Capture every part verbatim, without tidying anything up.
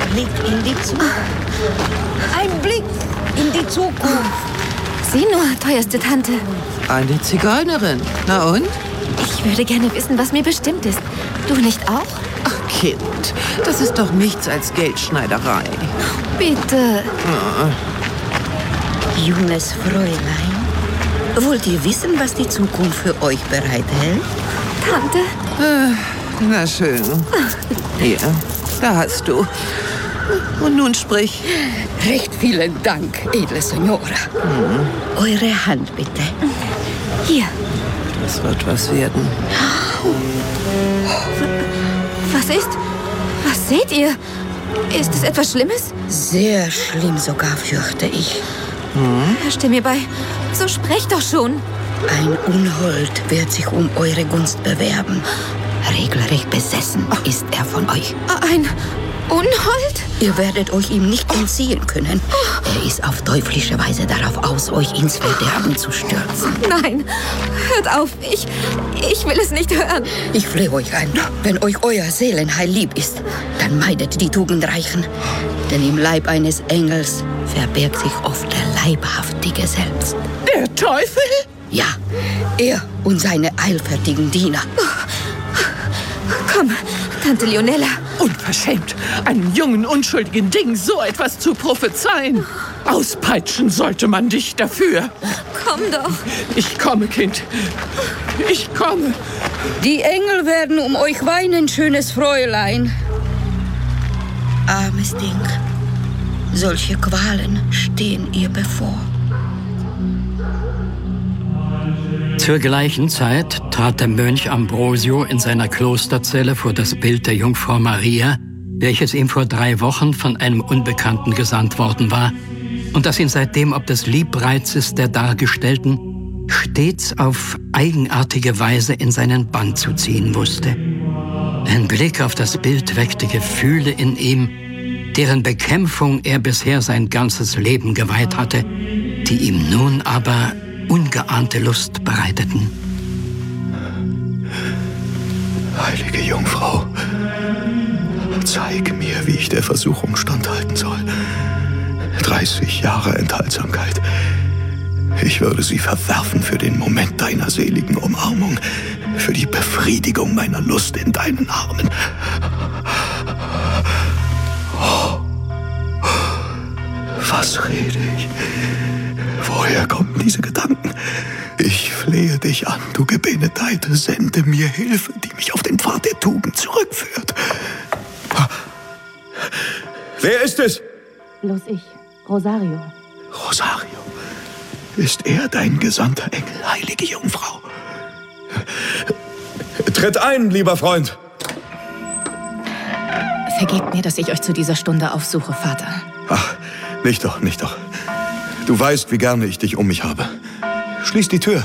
Blick in die Zukunft. Ein Blick in die Zukunft. Sieh nur, teuerste Tante. Eine Zigeunerin. Na und? Ich würde gerne wissen, was mir bestimmt ist. Du nicht auch? Ach, Kind, das ist doch nichts als Geldschneiderei. Bitte. Ah. Junges Fräulein, wollt ihr wissen, was die Zukunft für euch bereithält? Tante? Ah, na schön. Hier, da hast du. Und nun sprich. Recht vielen Dank, edle Signora. Hm. Eure Hand, bitte. Hier. Das wird was werden. Was ist? Was seht ihr? Ist es etwas Schlimmes? Sehr schlimm sogar, fürchte ich. Hm? Herr, steh mir bei. So sprecht doch schon. Ein Unhold wird sich um eure Gunst bewerben. Regelrecht besessen ist er von euch. Ein Unhold? Ihr werdet euch ihm nicht entziehen können. Er ist auf teuflische Weise darauf aus, euch ins Verderben zu stürzen. Nein, hört auf. Ich, ich will es nicht hören. Ich flehe euch an, wenn euch euer Seelenheil lieb ist, dann meidet die Tugendreichen. Denn im Leib eines Engels verbirgt sich oft der Leibhaftige selbst. Der Teufel? Ja, er und seine eilfertigen Diener. Komm, Tante Leonella. Unverschämt, einem jungen, unschuldigen Ding so etwas zu prophezeien. Auspeitschen sollte man dich dafür. Komm doch. Ich komme, Kind. Ich komme. Die Engel werden um euch weinen, schönes Fräulein. Armes Ding. Solche Qualen stehen ihr bevor. Zur gleichen Zeit trat der Mönch Ambrosio in seiner Klosterzelle vor das Bild der Jungfrau Maria, welches ihm vor drei Wochen von einem Unbekannten gesandt worden war und das ihn seitdem ob des Liebreizes der Dargestellten stets auf eigenartige Weise in seinen Bann zu ziehen wusste. Ein Blick auf das Bild weckte Gefühle in ihm, deren Bekämpfung er bisher sein ganzes Leben geweiht hatte, die ihm nun aber ungeahnte Lust bereiteten. Heilige Jungfrau, zeig mir, wie ich der Versuchung standhalten soll. dreißig Jahre Enthaltsamkeit. Ich würde sie verwerfen für den Moment deiner seligen Umarmung, für die Befriedigung meiner Lust in deinen Armen. Oh. Was rede ich? Woher kommen diese Gedanken? Ich flehe dich an, du Gebenedeite, sende mir Hilfe, die mich auf den Pfad der Tugend zurückführt. Wer ist es? Bloß ich, Rosario. Rosario, ist er dein gesandter Engel, heilige Jungfrau? Tritt ein, lieber Freund. Vergebt mir, dass ich euch zu dieser Stunde aufsuche, Vater. Ach, nicht doch, nicht doch. Du weißt, wie gerne ich dich um mich habe. Schließ die Tür.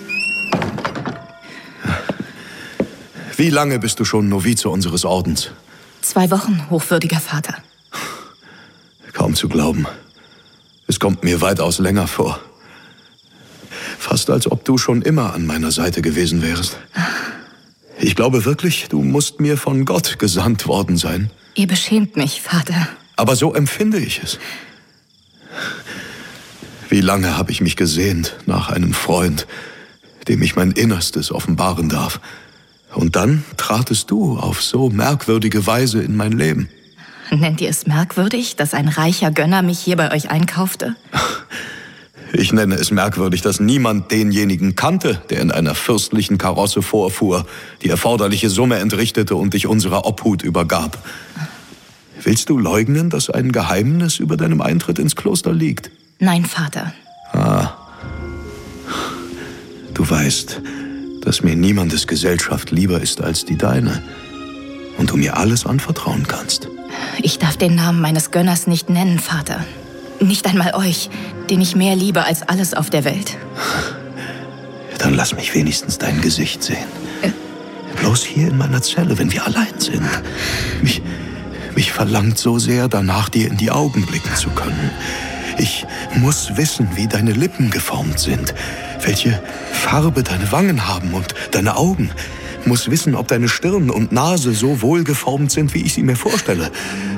Wie lange bist du schon Novize unseres Ordens? Zwei Wochen, hochwürdiger Vater. Kaum zu glauben. Es kommt mir weitaus länger vor. Fast als ob du schon immer an meiner Seite gewesen wärst. Ich glaube wirklich, du musst mir von Gott gesandt worden sein. Ihr beschämt mich, Vater. Aber so empfinde ich es. Wie lange habe ich mich gesehnt nach einem Freund, dem ich mein Innerstes offenbaren darf. Und dann tratest du auf so merkwürdige Weise in mein Leben. Nennt ihr es merkwürdig, dass ein reicher Gönner mich hier bei euch einkaufte? Ich nenne es merkwürdig, dass niemand denjenigen kannte, der in einer fürstlichen Karosse vorfuhr, die erforderliche Summe entrichtete und dich unserer Obhut übergab. Willst du leugnen, dass ein Geheimnis über deinem Eintritt ins Kloster liegt? Nein, Vater. Ah. Du weißt, dass mir niemandes Gesellschaft lieber ist als die deine und du mir alles anvertrauen kannst. Ich darf den Namen meines Gönners nicht nennen, Vater. Nicht einmal euch, den ich mehr liebe als alles auf der Welt. Dann lass mich wenigstens dein Gesicht sehen. Äh. Bloß hier in meiner Zelle, wenn wir allein sind. Mich, mich verlangt so sehr danach, dir in die Augen blicken zu können. Ich muss wissen, wie deine Lippen geformt sind, welche Farbe deine Wangen haben und deine Augen. Muss wissen, ob deine Stirn und Nase so wohlgeformt sind, wie ich sie mir vorstelle.